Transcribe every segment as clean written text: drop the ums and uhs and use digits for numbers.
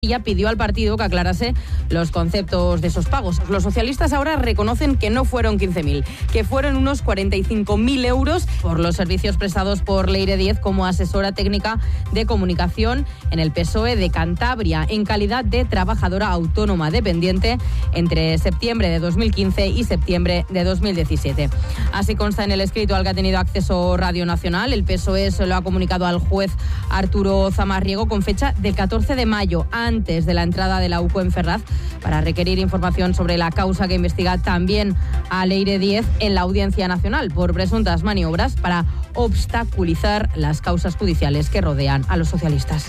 Ya pidió al partido que aclarase los conceptos de esos pagos. Los socialistas ahora reconocen que no fueron 15.000, que fueron unos 45.000 euros por los servicios prestados por Leire Díez como asesora técnica de comunicación en el PSOE de Cantabria, en calidad de trabajadora autónoma dependiente entre septiembre de 2015 y septiembre de 2017. Así consta en el escrito al que ha tenido acceso Radio Nacional. El PSOE se lo ha comunicado al juez Arturo Zamarriego con fecha del 14 de mayo, antes de la entrada de la UCO en Ferraz, para requerir información sobre la causa que investiga también a Leire Díez en la Audiencia Nacional por presuntas maniobras para obstaculizar las causas judiciales que rodean a los socialistas.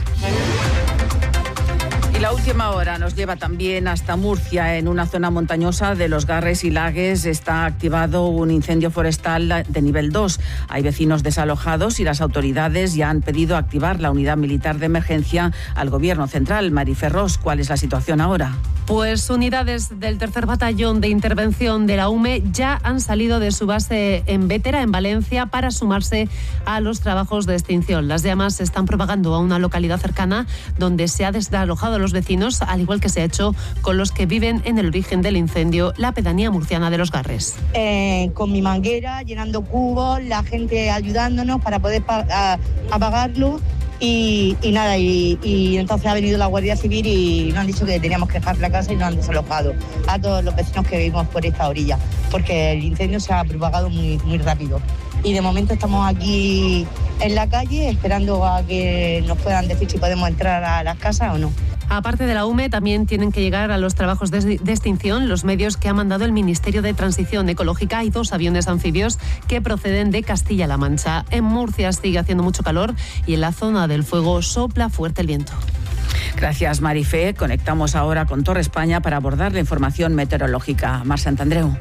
La última hora nos lleva también hasta Murcia. En una zona montañosa de los Garres y Lagues está activado un incendio forestal de nivel 2. Hay vecinos desalojados y las autoridades ya han pedido activar la unidad militar de emergencia al Gobierno central. Mari Ferrós, ¿cuál es la situación ahora? Pues unidades del 3er Batallón de Intervención de la UME ya han salido de su base en Bétera, en Valencia, para sumarse a los trabajos de extinción. Las llamas se están propagando a una localidad cercana donde se ha desalojado a los vecinos, al igual que se ha hecho con los que viven en el origen del incendio, la pedanía murciana de los Garres. Con mi manguera, llenando cubos, la gente ayudándonos para poder apagarlo. Y nada, y entonces ha venido la Guardia Civil y nos han dicho que teníamos que dejar la casa y nos han desalojado a todos los vecinos que vivimos por esta orilla, porque el incendio se ha propagado muy, muy rápido. Y de momento estamos aquí en la calle esperando a que nos puedan decir si podemos entrar a las casas o no. Aparte de la UME, también tienen que llegar a los trabajos de extinción los medios que ha mandado el Ministerio de Transición Ecológica y 2 aviones anfibios que proceden de Castilla-La Mancha. En Murcia sigue haciendo mucho calor y en la zona del fuego sopla fuerte el viento. Gracias, Marifé. Conectamos ahora con Torre España para abordar la información meteorológica. Mar Santandreu.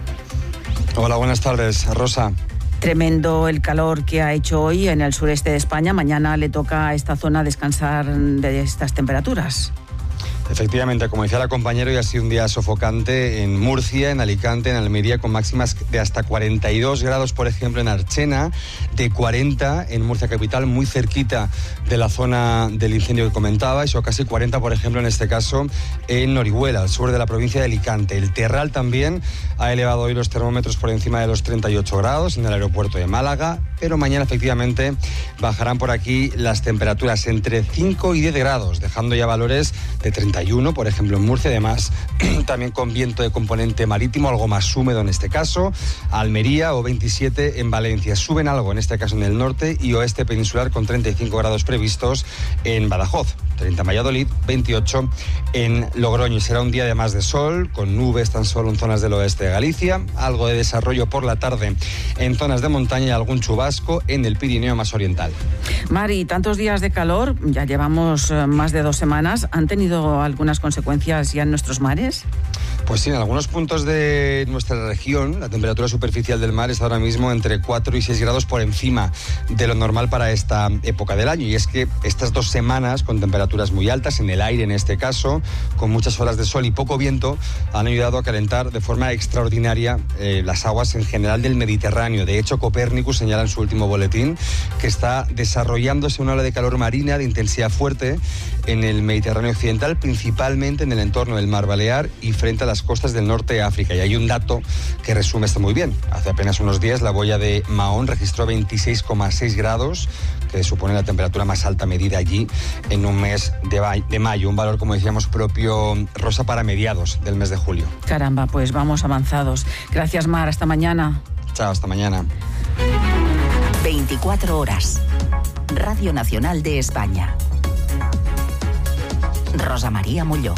Hola, buenas tardes, Rosa. Tremendo el calor que ha hecho hoy en el sureste de España. Mañana le toca a esta zona descansar de estas temperaturas. Efectivamente, como decía la compañera, hoy ha sido un día sofocante en Murcia, en Alicante, en Almería, con máximas de hasta 42 grados, por ejemplo, en Archena, de 40 en Murcia capital, muy cerquita de la zona del incendio que comentaba, y son casi 40, por ejemplo, en este caso, en Orihuela, al sur de la provincia de Alicante. El Terral también ha elevado hoy los termómetros por encima de los 38 grados en el aeropuerto de Málaga, pero mañana efectivamente bajarán por aquí las temperaturas entre 5 y 10 grados, dejando ya valores de 31, por ejemplo, en Murcia, además también con viento de componente marítimo, algo más húmedo en este caso, Almería, o 27 en Valencia. Suben algo en este caso en el norte y oeste peninsular, con 35 grados previstos en Badajoz, 30 en Valladolid, 28 en Logroño. Y será un día además de sol, con nubes tan solo en zonas del oeste de Galicia, algo de desarrollo por la tarde en zonas de montaña y algún chubasco en el Pirineo más oriental. Mari, tantos días de calor, ya llevamos más de 2 semanas, ¿han tenido algunas consecuencias ya en nuestros mares? Pues sí, en algunos puntos de nuestra región la temperatura superficial del mar está ahora mismo entre 4 y 6 grados por encima de lo normal para esta época del año. Y es que estas 2 semanas con temperaturas muy altas en el aire, en este caso, con muchas horas de sol y poco viento, han ayudado a calentar de forma extraordinaria las aguas en general del Mediterráneo. De hecho, Copérnicus señala en su último boletín que está desarrollándose una ola de calor marina de intensidad fuerte en el Mediterráneo occidental, principalmente en el entorno del Mar Balear y frente a las costas del norte de África. Y hay un dato que resume esto muy bien. Hace apenas unos días la boya de Mahón registró 26,6 grados, que supone la temperatura más alta medida allí en un mes de mayo. Un valor, como decíamos, propio, Rosa, para mediados del mes de julio. Caramba, pues vamos avanzados. Gracias, Mar. Hasta mañana. Chao, hasta mañana. 24 horas. Radio Nacional de España. Rosa María Molló.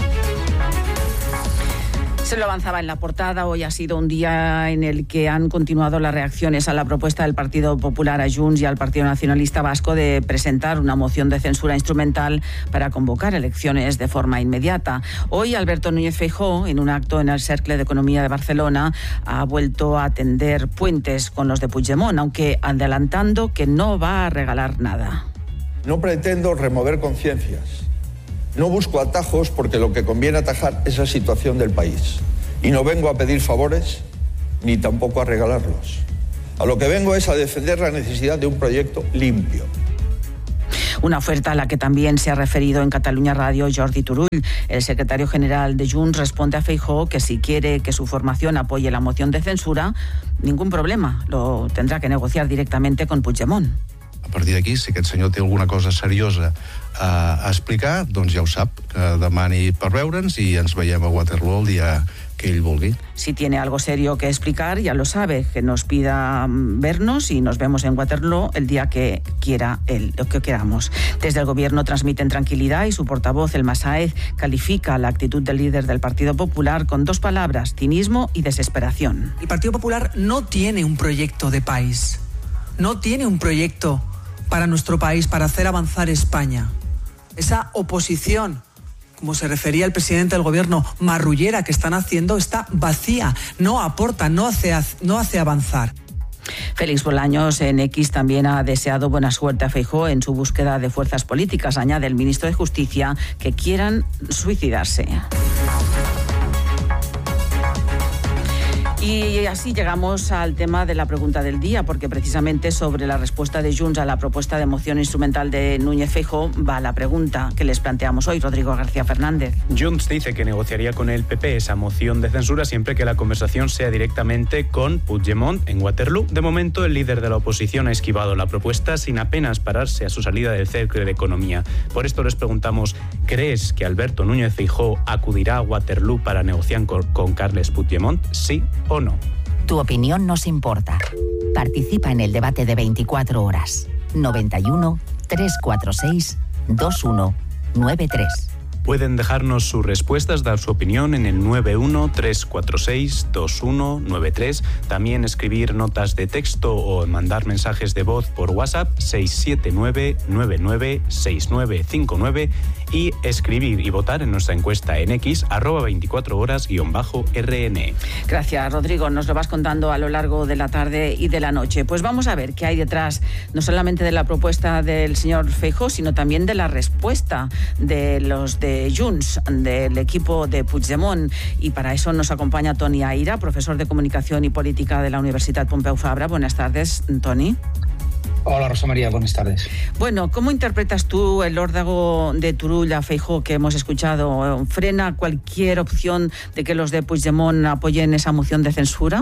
Se lo avanzaba en la portada. Hoy ha sido un día en el que han continuado las reacciones a la propuesta del Partido Popular, a Junts y al Partido Nacionalista Vasco de presentar una moción de censura instrumental para convocar elecciones de forma inmediata. Hoy Alberto Núñez Feijóo, en un acto en el Cercle de Economía de Barcelona, ha vuelto a tender puentes con los de Puigdemont, aunque adelantando que no va a regalar nada. No pretendo remover conciencias. No busco atajos porque lo que conviene atajar es la situación del país. Y no vengo a pedir favores ni tampoco a regalarlos. A lo que vengo es a defender la necesidad de un proyecto limpio. Una oferta a la que también se ha referido en Catalunya Radio Jordi Turull. El secretario general de Junts responde a Feijóo que si quiere que su formación apoye la moción de censura, ningún problema, lo tendrá que negociar directamente con Puigdemont. A partir d'aquí, si aquest senyor té alguna cosa seriosa a explicar, doncs ja ho sap, que demani per veure'ns i ens veiem a Waterloo el dia que ell vulgui. Si tiene algo serio que explicar, ya lo sabe, que nos pida vernos y nos vemos en Waterloo el día que quiera él, lo que queramos. Desde el gobierno transmiten tranquilidad y su portavoz, el Masáez, califica la actitud del líder del Partido Popular con dos palabras: cinismo y desesperación. El Partido Popular no tiene un proyecto de país, no tiene un proyecto para nuestro país, para hacer avanzar España. Esa oposición, como se refería el presidente del gobierno, marrullera que están haciendo, está vacía, no aporta, no hace avanzar. Félix Bolaños en X también ha deseado buena suerte a Feijóo en su búsqueda de fuerzas políticas. Añade el ministro de Justicia que quieran suicidarse. Y así llegamos al tema de la pregunta del día, porque precisamente sobre la respuesta de Junts a la propuesta de moción instrumental de Núñez Feijóo va la pregunta que les planteamos hoy. Rodrigo García Fernández. Junts dice que negociaría con el PP esa moción de censura siempre que la conversación sea directamente con Puigdemont en Waterloo. De momento, el líder de la oposición ha esquivado la propuesta sin apenas pararse a su salida del Cercle de Economía. Por esto les preguntamos, ¿crees que Alberto Núñez Feijóo acudirá a Waterloo para negociar con Carles Puigdemont? ¿Sí o no? Tu opinión nos importa. Participa en el debate de 24 horas. 91 346 2193. Pueden dejarnos sus respuestas, dar su opinión en el 91-346-2193. También escribir notas de texto o mandar mensajes de voz por WhatsApp 679-996959 y escribir y votar en nuestra encuesta en X @24horas_RN. Gracias, Rodrigo. Nos lo vas contando a lo largo de la tarde y de la noche. Pues vamos a ver qué hay detrás, no solamente de la propuesta del señor Feijóo, sino también de la respuesta de los de Junts, del equipo de Puigdemont. Y para eso nos acompaña Toni Aira, profesor de Comunicación y Política de la Universidad Pompeu Fabra. Buenas tardes, Toni. Hola, Rosa María, buenas tardes. Bueno, ¿cómo interpretas tú el órdago de Turull a Feijóo que hemos escuchado? ¿Frena cualquier opción de que los de Puigdemont apoyen esa moción de censura?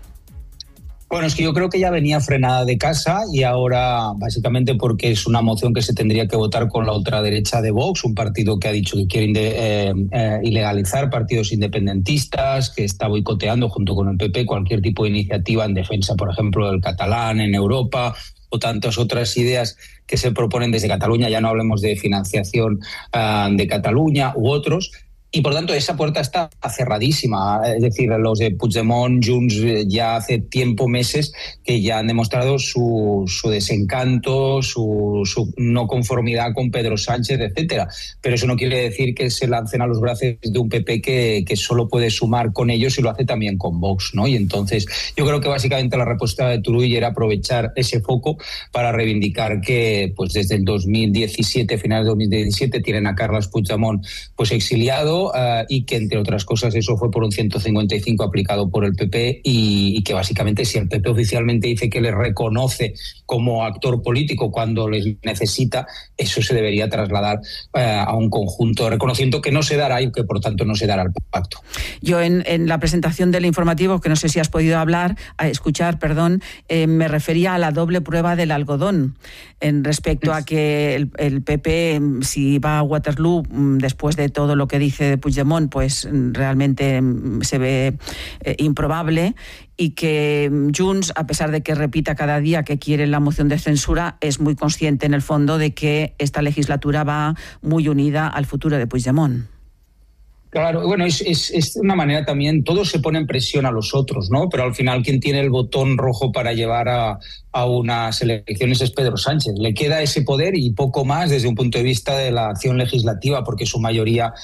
Bueno, es que yo creo que ya venía frenada de casa y ahora básicamente porque es una moción que se tendría que votar con la ultraderecha de Vox, un partido que ha dicho que quiere ilegalizar partidos independentistas, que está boicoteando junto con el PP cualquier tipo de iniciativa en defensa, por ejemplo, del catalán en Europa o tantas otras ideas que se proponen desde Cataluña, ya no hablemos de financiación de Cataluña u otros. Y por tanto esa puerta está cerradísima, es decir, los de Puigdemont, Junts ya hace tiempo, meses, que ya han demostrado su desencanto, su no conformidad con Pedro Sánchez, etcétera. Pero eso no quiere decir que se lancen a los brazos de un PP que solo puede sumar con ellos y lo hace también con Vox, ¿no? Y entonces yo creo que básicamente la respuesta de Turull era aprovechar ese foco para reivindicar que pues desde el 2017, finales de 2017, tienen a Carles Puigdemont pues exiliado, y que entre otras cosas eso fue por un 155 aplicado por el PP y que básicamente si el PP oficialmente dice que les reconoce como actor político cuando les necesita, eso se debería trasladar a un conjunto de reconocimiento que no se dará y que por tanto no se dará al pacto. Yo en la presentación del informativo, que no sé si has podido escuchar, me refería a la doble prueba del algodón en respecto a que el PP, si va a Waterloo después de todo lo que dice Puigdemont, pues realmente se ve improbable, y que Junts, a pesar de que repita cada día que quiere la moción de censura, es muy consciente en el fondo de que esta legislatura va muy unida al futuro de Puigdemont. Claro, bueno, es una manera también, todos se ponen presión a los otros, ¿no? Pero al final quien tiene el botón rojo para llevar a unas elecciones es Pedro Sánchez. Le queda ese poder y poco más desde un punto de vista de la acción legislativa, porque su mayoría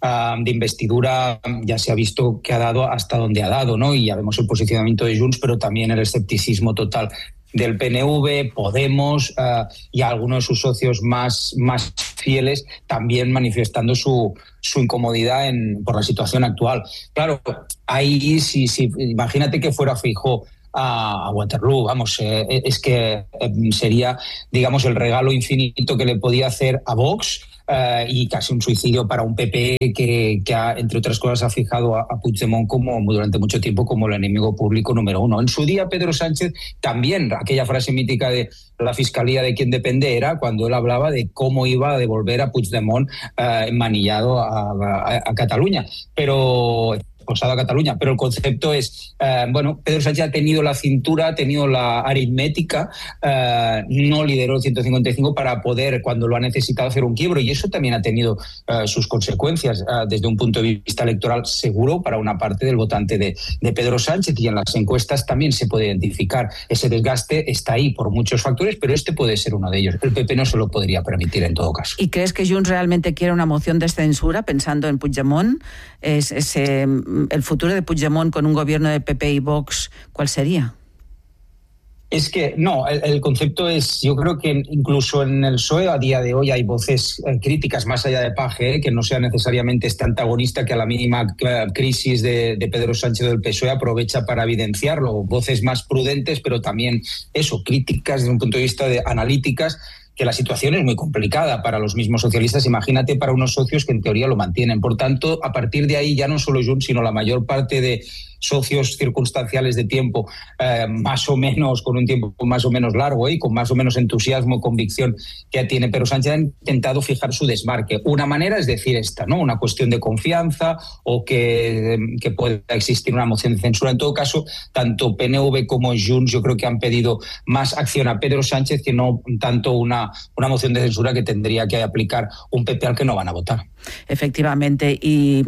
de investidura ya se ha visto que ha dado hasta donde ha dado, ¿no? Y ya vemos el posicionamiento de Junts, pero también el escepticismo total del PNV, Podemos y algunos de sus socios más fieles también manifestando su incomodidad por la situación actual. Claro, ahí si imagínate que fuera Feijóo a Waterloo. Vamos, es que sería, digamos, el regalo infinito que le podía hacer a Vox, y casi un suicidio para un PP que entre otras cosas, ha fijado a Puigdemont durante mucho tiempo como el enemigo público número uno. En su día, Pedro Sánchez también, aquella frase mítica de la fiscalía de quien depende, era cuando él hablaba de cómo iba a devolver a Puigdemont enmanillado a Cataluña. Pero el concepto es, Pedro Sánchez ha tenido la cintura, ha tenido la aritmética, no lideró el 155 para poder, cuando lo ha necesitado, hacer un quiebro, y eso también ha tenido sus consecuencias desde un punto de vista electoral, seguro, para una parte del votante de Pedro Sánchez, y en las encuestas también se puede identificar ese desgaste. Está ahí por muchos factores, pero este puede ser uno de ellos. El PP no se lo podría permitir en todo caso. ¿Y crees que Junts realmente quiere una moción de censura pensando en Puigdemont? ¿El futuro de Puigdemont con un gobierno de PP y Vox, cuál sería? Es que no, el concepto es, yo creo que incluso en el PSOE a día de hoy hay voces críticas, más allá de Page, que no sea necesariamente este antagonista que a la mínima crisis de Pedro Sánchez del PSOE aprovecha para evidenciarlo. Voces más prudentes, pero también críticas desde un punto de vista de analíticas, que la situación es muy complicada para los mismos socialistas, imagínate para unos socios que en teoría lo mantienen. Por tanto, a partir de ahí ya no solo Junts, sino la mayor parte de socios circunstanciales de tiempo, más o menos, con un tiempo más o menos largo y con más o menos entusiasmo, convicción que tiene Pedro Sánchez, han intentado fijar su desmarque. Una manera es decir esta, ¿no? Una cuestión de confianza, o que pueda existir una moción de censura. En todo caso, tanto PNV como Junts yo creo que han pedido más acción a Pedro Sánchez que no tanto una moción de censura que tendría que aplicar un PP al que no van a votar. Efectivamente. ¿Y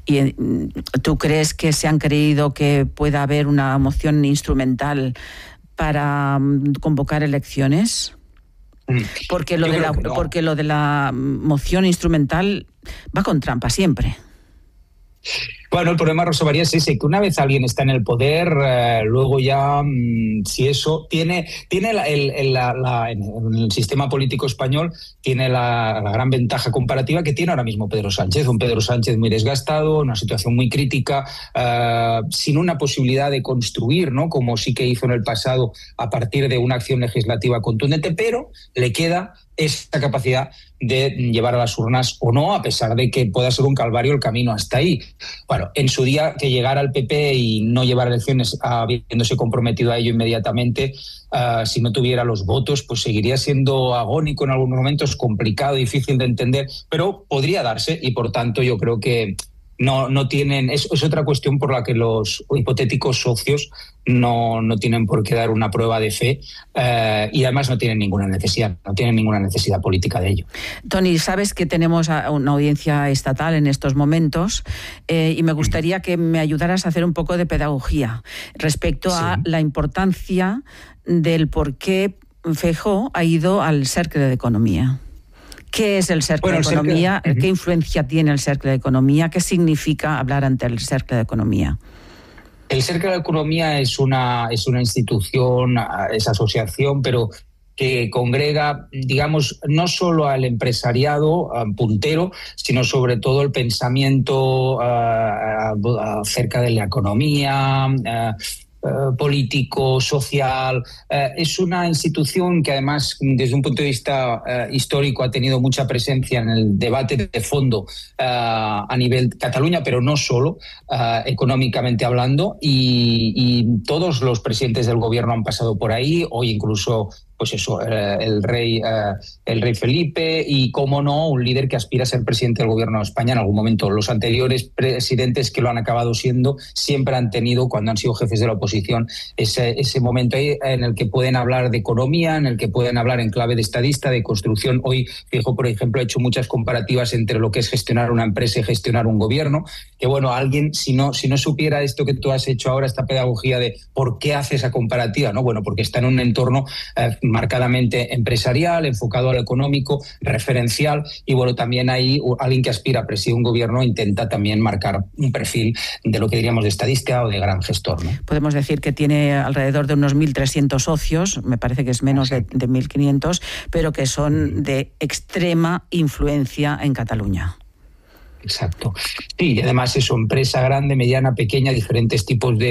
tú crees que se han creído que pueda haber una moción instrumental para convocar elecciones? Porque lo de la moción instrumental va con trampa siempre. Bueno, el problema, Rosa María, es ese, que una vez alguien está en el poder, luego ya, si eso tiene en el sistema político español, tiene la gran ventaja comparativa que tiene ahora mismo Pedro Sánchez. Un Pedro Sánchez muy desgastado, una situación muy crítica, sin una posibilidad de construir, ¿no? Como sí que hizo en el pasado a partir de una acción legislativa contundente, pero le queda esa capacidad de llevar a las urnas o no, a pesar de que pueda ser un calvario el camino hasta ahí. Bueno, en su día, que llegara al PP y no llevar elecciones habiéndose comprometido a ello inmediatamente, si no tuviera los votos, pues seguiría siendo agónico en algunos momentos, complicado, difícil de entender, pero podría darse, y por tanto yo creo que no tienen, es otra cuestión por la que los hipotéticos socios no tienen por qué dar una prueba de fe, y además no tienen ninguna necesidad política de ello. Toni, sabes que tenemos una audiencia estatal en estos momentos, y me gustaría que me ayudaras a hacer un poco de pedagogía respecto a la importancia del por qué Feijóo ha ido al Cercle de Economía. ¿Qué es el Cercle de Economía? ¿Qué influencia tiene el Cercle de Economía? ¿Qué significa hablar ante el Cercle de Economía? El Cercle de Economía es una institución, es asociación, pero que congrega, digamos, no solo al empresariado puntero, sino sobre todo el pensamiento acerca de la economía, político, social. Es una institución que además, desde un punto de vista histórico, ha tenido mucha presencia en el debate de fondo a nivel Cataluña, pero no solo, económicamente hablando, y todos los presidentes del gobierno han pasado por ahí. Hoy incluso el rey Felipe, y cómo no, un líder que aspira a ser presidente del gobierno de España en algún momento. Los anteriores presidentes que lo han acabado siendo siempre han tenido, cuando han sido jefes de la oposición, ese momento ahí en el que pueden hablar de economía, en el que pueden hablar en clave de estadista, de construcción. Hoy Feijóo, por ejemplo, ha hecho muchas comparativas entre lo que es gestionar una empresa y gestionar un gobierno, que bueno, alguien, si no supiera esto que tú has hecho ahora, esta pedagogía de por qué hace esa comparativa, ¿no? Bueno, porque está en un entorno marcadamente empresarial, enfocado a lo económico, referencial, y bueno, también ahí alguien que aspira a presidir un gobierno intenta también marcar un perfil de lo que diríamos de estadista o de gran gestor, ¿no? Podemos decir que tiene alrededor de unos 1.300 socios, me parece que es menos de 1.500, pero que son de extrema influencia en Cataluña. Exacto. Sí, y además es una empresa grande, mediana, pequeña, diferentes tipos de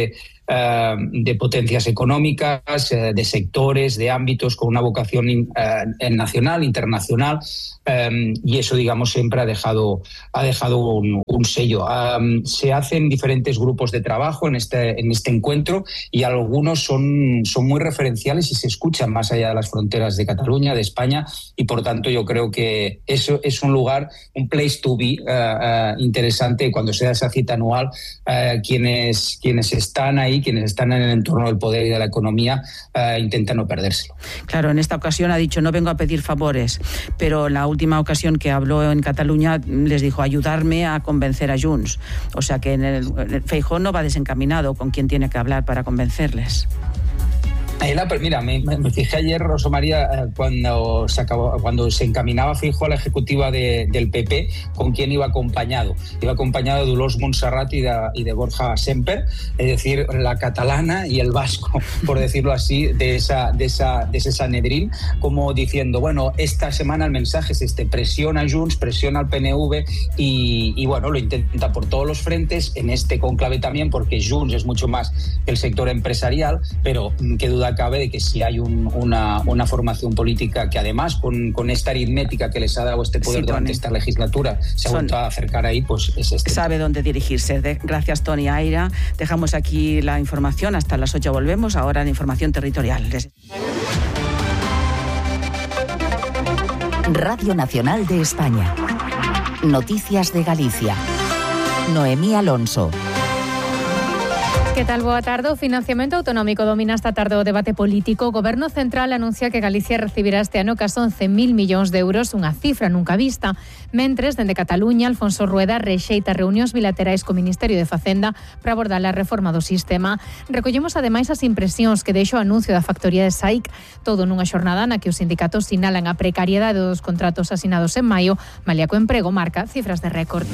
de potencias económicas, de sectores, de ámbitos con una vocación nacional, internacional, y eso, digamos, siempre ha dejado un sello. Se hacen diferentes grupos de trabajo en este encuentro, y algunos son muy referenciales y se escuchan más allá de las fronteras de Cataluña, de España, y por tanto yo creo que eso es un lugar, un place to be interesante cuando se da esa cita anual. Quienes están ahí, quienes están en el entorno del poder y de la economía, intentan no perdérselo. Claro, en esta ocasión ha dicho: no vengo a pedir favores, pero la última ocasión que habló en Cataluña les dijo: ayudarme a convencer a Junts. O sea que Feijóo no va desencaminado con quien tiene que hablar para convencerles. Mira, me fijé ayer, Rosa María, cuando se encaminaba Feijóo a la ejecutiva del PP, con quién iba acompañado. Iba acompañado de Dolors Montserrat y de Borja Semper, es decir, la catalana y el vasco, por decirlo así, de ese Sanedrín, como diciendo, bueno, esta semana el mensaje es presiona a Junts, presiona al PNV, y bueno, lo intenta por todos los frentes, en este cónclave también, porque Junts es mucho más que el sector empresarial, pero qué duda cabe de que si hay una formación política que además con esta aritmética que les ha dado este poder durante esta legislatura se ha vuelto a acercar ahí, pues es sabe dónde dirigirse. Gracias, Toni Aira. Dejamos aquí la información, hasta las 8 volvemos, ahora en información territorial. Radio Nacional de España. Noticias de Galicia. Noemí Alonso. Que tal? Boa tarde. O financiamento autonómico domina esta tarde o debate político. O Goberno Central anuncia que Galicia recibirá este ano case 11.000 millóns de euros, unha cifra nunca vista. Mentres, dende Cataluña, Alfonso Rueda rexeita reunións bilaterais co Ministerio de Facenda para abordar a reforma do sistema. Recollemos ademais as impresións que deixou o anuncio da factoría de SAIC, todo nunha xornada na que os sindicatos sinalan a precariedade dos contratos asinados en maio, malia co emprego marca cifras de récord.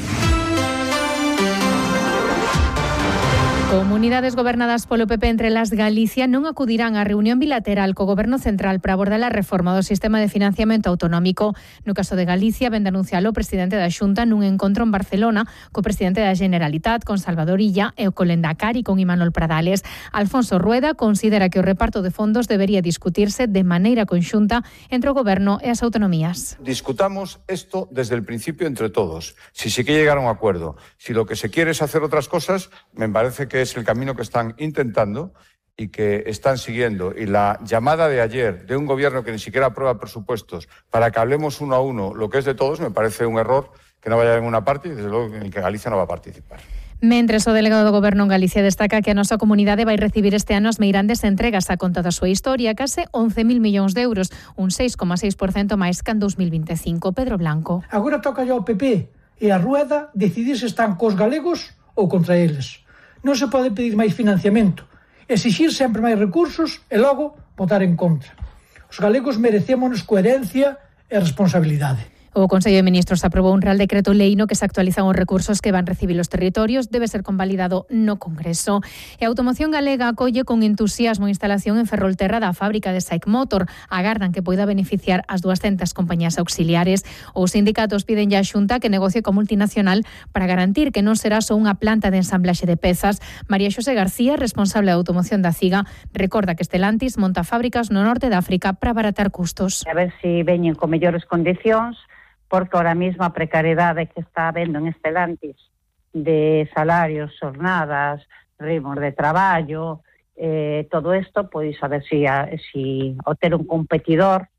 Comunidades gobernadas polo PP, entre las Galicia, non acudirán á reunión bilateral co Goberno Central para abordar a reforma do sistema de financiamento autonómico. No caso de Galicia, vende anuncialo o presidente da Xunta nun encontro en Barcelona co presidente da Generalitat, con Salvador Illa, e o Colendacari, con Imanol Pradales. Alfonso Rueda considera que o reparto de fondos debería discutirse de maneira conxunta entre o Goberno e as autonomías. Discutamos esto desde el principio entre todos. Si se quiere llegar a un acuerdo, si lo que se quiere es hacer otras cosas, me parece que es el camino que están intentando y que están siguiendo. Y la llamada de ayer de un gobierno que ni siquiera aprueba presupuestos para que hablemos uno a uno lo que es de todos, me parece un error que no vaya en una parte y desde luego en el que Galicia no va a participar. Mentres, o delegado do Goberno en Galicia destaca que a nosa comunidade vai recibir este ano as meirandes entregas a conta da súa historia, case 11.000 millóns de euros, un 6,6% máis que en 2025. Pedro Blanco. Agora toca ao PP e a Rueda decidir se están cos galegos ou contra eles. Non se pode pedir máis financiamento, exixir sempre máis recursos e logo votar en contra. Os galegos merecémonos coherencia e responsabilidade. O Consello de Ministros aprobou un Real Decreto Lei no que se actualizan os recursos que van recibir os territorios, debe ser convalidado no Congreso. E a automoción galega acolle con entusiasmo a instalación en Ferrolterra da fábrica de SAIC Motor. Agardan que poida beneficiar as 200 compañías auxiliares. Os sindicatos piden a Xunta que negocie co multinacional para garantir que non será só unha planta de ensamblaxe de pezas. María Xosé García, responsable de automoción da CIGA, recorda que Stellantis monta fábricas no norte de África para abaratar custos. A ver se veñen con mellores condicións, porque ahora mismo a precariedade que está habendo en Stellantis de salarios, jornadas, ritmos de traballo, todo isto, pois a ver se ao ter un competidor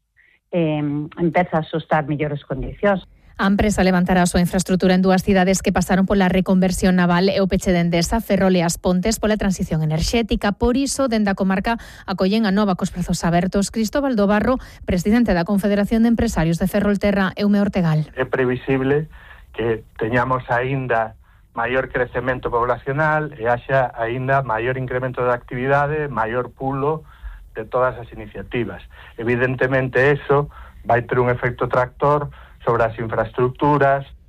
empeza a asustar mellores condicións. A empresa levantará a súa infraestrutura en dúas cidades que pasaron pola reconversión naval e o peche de Endesa, Ferrol e As Pontes pola transición enerxética. Por iso, dende a comarca, acollen a nova cos prazos abertos. Cristóbal Dobarro, presidente da Confederación de Empresarios de Ferrolterra e Ume Ortegal. É previsible que teñamos aínda maior crecemento poblacional e haxa aínda maior incremento de actividade, maior pulo de todas as iniciativas. Evidentemente, eso vai ter un efecto tractor sobre as infraestructuras.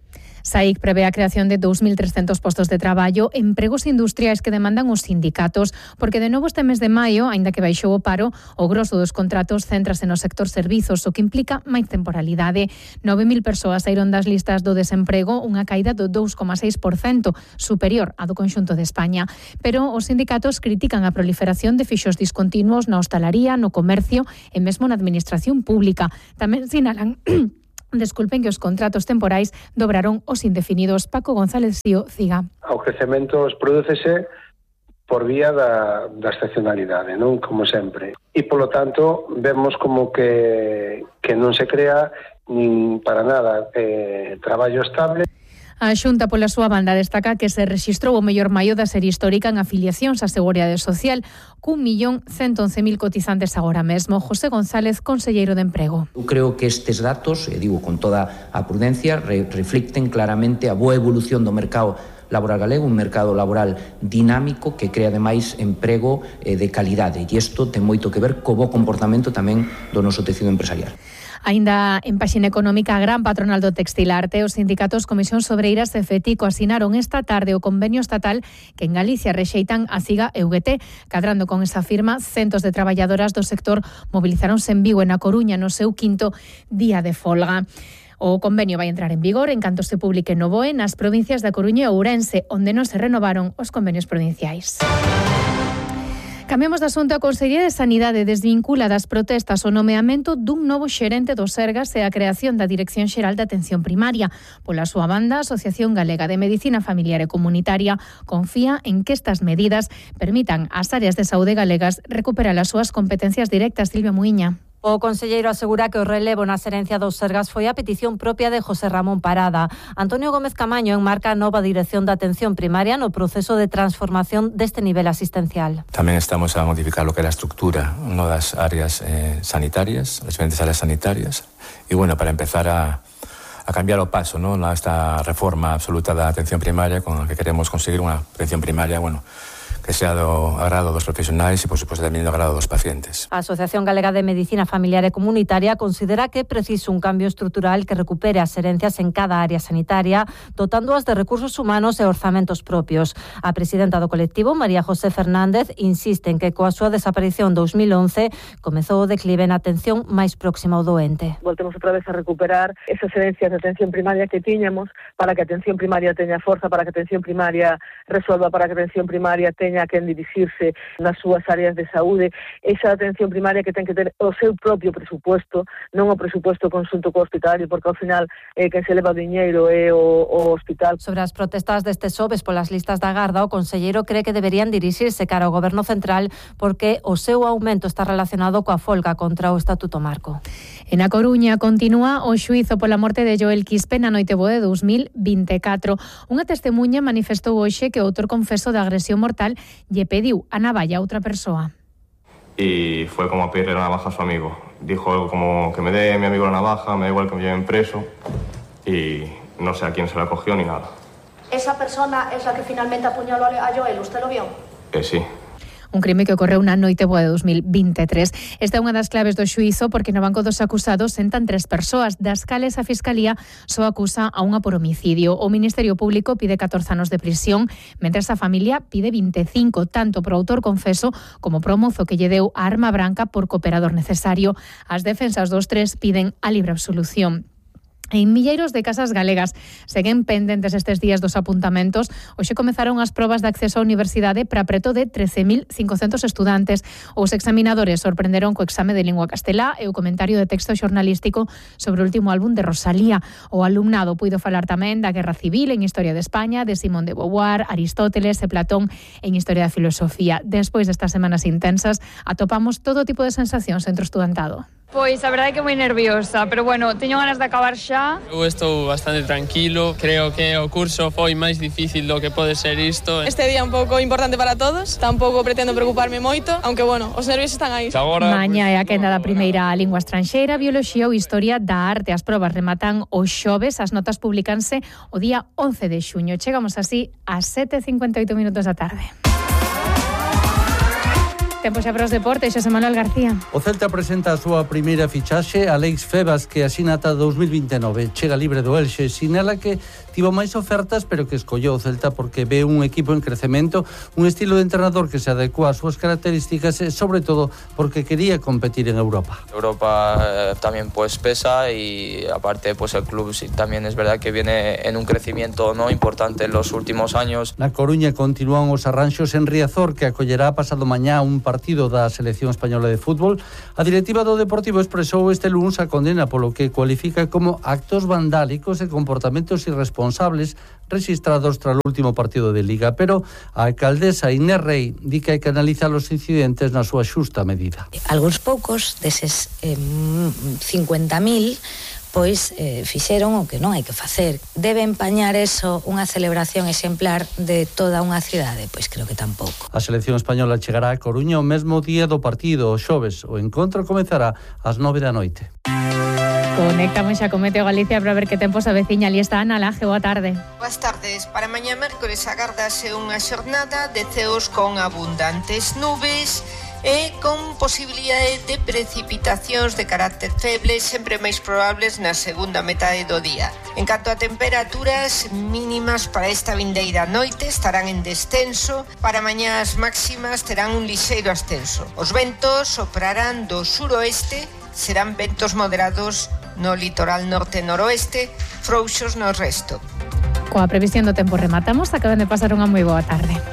SAIC prevé a creación de 2.300 postos de traballo, empregos industriais que demandan os sindicatos, porque de novo este mes de maio, aínda que baixou o paro, o grosso dos contratos céntrase no sector servizos, o que implica máis temporalidade. 9.000 persoas saíron das listas do desemprego, unha caída do 2,6%, superior á do conxunto de España. Pero os sindicatos critican a proliferación de fixos discontinuos na hostalaría, no comercio e mesmo na administración pública. Tamén sinalan Disculpen que os contratos temporais dobraron os indefinidos. Paco González Ciga. O crecemento prodúcese por vía da excepcionalidade, non? Como sempre. E, polo tanto, vemos como que non se crea nin para nada traballo estable. A Xunta, pola súa banda, destaca que se rexistrou o mellor maio da serie histórica en afiliacións á Seguridade Social, cun 1.111.000 cotizantes agora mesmo. José González, conselleiro de Emprego. Eu creo que estes datos, e digo con toda a prudencia, reflicten claramente a boa evolución do mercado laboral galego, un mercado laboral dinámico que crea ademais emprego de calidade. E isto ten moito que ver co bo comportamento tamén do noso tecido empresarial. Aínda en páxina económica, a gran patronal do textil arte, os sindicatos Comisións Obreiras e FETICO asinaron esta tarde o convenio estatal que en Galicia rexeitan a CIGA e UGT. Cadrando con esa firma, centos de traballadoras do sector movilizaronse en Vigo e na Coruña no seu quinto día de folga. O convenio vai entrar en vigor en canto se publique no BOE nas provincias da Coruña e Ourense, onde non se renovaron os convenios provinciais. Cambiamos de asunto. A Consellería de Sanidade desvincula das protestas o nomeamento dun novo xerente do Sergas e a creación da Dirección Xeral de Atención Primaria. Pola súa banda, a Asociación Galega de Medicina Familiar e Comunitaria confía en que estas medidas permitan ás áreas de saúde galegas recuperar as súas competencias directas. Silvia Muiña. O conselleiro asegura que o relevo na xerencia dos Sergas foi a petición propia de José Ramón Parada. Antonio Gómez Camaño enmarca a nova dirección de atención primaria no proceso de transformación deste nivel asistencial. Tamén estamos a modificar lo que é a estructura das áreas sanitarias, as diferentes áreas sanitarias, e bueno, para empezar a cambiar o paso, ¿no? Esta reforma absoluta da atención primaria con a que queremos conseguir unha atención primaria, bueno, que sea do agrado dos profesionais e, por suposto, tamén do agrado dos pacientes. A Asociación Galega de Medicina Familiar e Comunitaria considera que é preciso un cambio estrutural que recupere as xerencias en cada área sanitaria, dotándoas de recursos humanos e orzamentos propios. A presidenta do colectivo, María José Fernández, insiste en que coa súa desaparición en 2011 comezou o declive na atención máis próxima ao doente. Voltemos outra vez a recuperar esas xerencias de atención primaria que tiñamos para que a atención primaria teña forza, para que a atención primaria resolva, para que a atención primaria teña a quen dirixirse nas súas áreas de saúde, esa atención primaria que ten que ter o seu propio presupuesto, non o presupuesto conxunto co hospitalario, porque ao final quen se leva o diñeiro é o hospital. Sobre as protestas deste xoves polas listas da Garda, o conselleiro cree que deberían dirixirse cara ao Goberno Central porque o seu aumento está relacionado coa folga contra o Estatuto Marco. En A Coruña continúa o xuízo pola morte de Joel Quispe na Noiteboa de 2024. Unha testemuña manifestou hoxe que o autor confeso da agresión mortal lle pediu a navalla a outra persoa. Y fue como a pedirle la navaja a su amigo. Dijo algo como que me dé mi amigo la navaja, me da igual que me lleven preso, y no sé a quién se la cogió ni nada. ¿Esa persona es la que finalmente apuñaló a Joel? ¿Usted lo vio? Sí. Un crime que ocorreu na Noiteboa de 2023. Esta é unha das claves do xuízo porque no banco dos acusados sentan 3 persoas, das cales a Fiscalía só acusa a unha por homicidio. O Ministerio Público pide 14 anos de prisión, mentres a familia pide 25, tanto pro autor confeso como pro mozo que lle deu a arma branca por cooperador necesario. As defensas dos 3 piden a libre absolución. En milleiros de casas galegas seguen pendentes estes días dos apuntamentos. Hoxe comezaron as probas de acceso á universidade para preto de 13.500 estudantes. Os examinadores sorprenderon co exame de lingua castelá e o comentario de texto xornalístico sobre o último álbum de Rosalía. O alumnado puido falar tamén da Guerra Civil en Historia de España, de Simón de Beauvoir, Aristóteles e Platón en Historia da Filosofía. Despois destas semanas intensas, atopamos todo tipo de sensacións entre o estudantado. Pois a verdade é que moi nerviosa, pero bueno, teño ganas de acabar xa. Eu estou bastante tranquilo, creo que o curso foi máis difícil do que pode ser isto. Este día un pouco importante para todos, tampouco pretendo preocuparme moito, aunque bueno, os nervios están aí. Mañá é a quenda da primeira lingua estranxeira, bioloxía ou historia da arte. As probas rematan os xoves, as notas publicanse o día 11 de xuño. Chegamos así ás 7:58 minutos da tarde. Tempo xa para os deportes, Xosé Manuel García. O Celta presenta a súa primeira fichaxe, Alex Febas, que asina ata 2029. Chega libre do Elxe, sinala que tivo máis ofertas, pero que escolleu o Celta porque ve un equipo en crecemento, un estilo de entrenador que se adecua ás súas características e, sobre todo, porque quería competir en Europa. Europa también pues pesa y aparte pues el club sí, también es verdad que viene en un crecimiento no importante en los últimos años. Na Coruña continúan os arranxos en Riazor, que acollerá pasado mañá un partido da selección española de fútbol. A directiva do Deportivo expresou este luns a condena polo que cualifica como actos vandálicos e comportamentos irresponsables registrados tras o último partido de Liga, pero a alcaldesa Inés Rey di que hai que analizar os incidentes na súa xusta medida. Algúns poucos deses 50.000 pois fixeron o que non hai que facer. Debe empañar eso unha celebración exemplar de toda unha cidade? Pois creo que tampouco. A selección española chegará a Coruña o mesmo día do partido, o xoves. O encontro comezará ás 9 da noite. Conectamos xa con Meteo Galicia para ver que tempo se aveciña. Ali está Ana Laje, boa tarde. Boas tardes. Para mañá mércores agárdase unha xornada de ceos con abundantes nubes e con posibilidade de precipitacións de carácter feble, sempre máis probables na segunda metade do día. En canto a temperaturas mínimas para esta vindeira noite estarán en descenso, para mañá as máximas terán un lixeiro ascenso. Os ventos soprarán do suroeste, serán ventos moderados no litoral norte e noroeste, frouxos no resto. Coa previsión do tempo rematamos, acaban de pasar unha moi boa tarde.